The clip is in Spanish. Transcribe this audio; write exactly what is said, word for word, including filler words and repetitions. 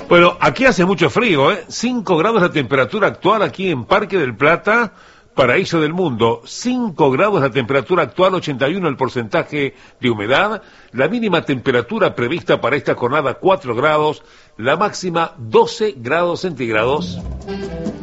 Bueno, aquí hace mucho frío, ¿eh? cinco grados la temperatura actual aquí en Parque del Plata, paraíso del mundo. cinco grados la temperatura actual, ochenta y uno el porcentaje de humedad. La mínima temperatura prevista para esta jornada, cuatro grados. La máxima, doce grados centígrados.